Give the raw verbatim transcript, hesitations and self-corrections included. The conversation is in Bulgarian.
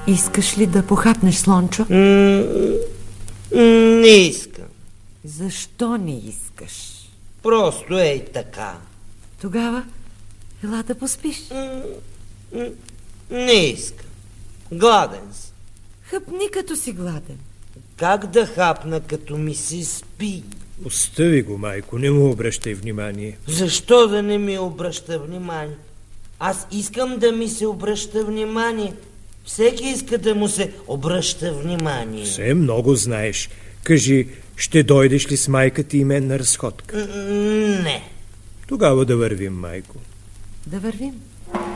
Искаш ли да похапнеш, Слончо? М- не искам. Защо не искаш? Просто ей така. Тогава ела да поспиш. М- не искам. Гладен съм. Хъпни като си гладен. Как да хапна, като ми се спи? Остави го, майко, не му обръщай внимание. Защо да не ми обръща внимание? Аз искам да ми се обръща внимание. Всеки иска да му се обръща внимание. Все много знаеш. Кажи, ще дойдеш ли с майка ти и мен на разходка? Не. Тогава да вървим, майко. Да вървим.